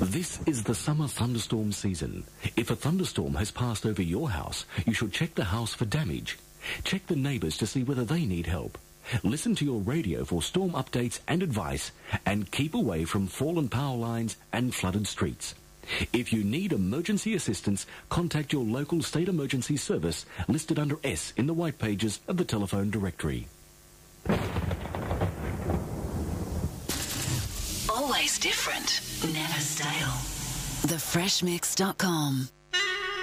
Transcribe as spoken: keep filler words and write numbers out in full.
This is the summer thunderstorm season. If a thunderstorm has passed over your house, you should check the house for damage. Check the neighbours to see whether they need help. Listen to your radio for storm updates and advice, and keep away from fallen power lines and flooded streets. If you need emergency assistance, contact your local state emergency service listed under S in the white pages of the telephone directory. Always different, never stale. the fresh mix dot com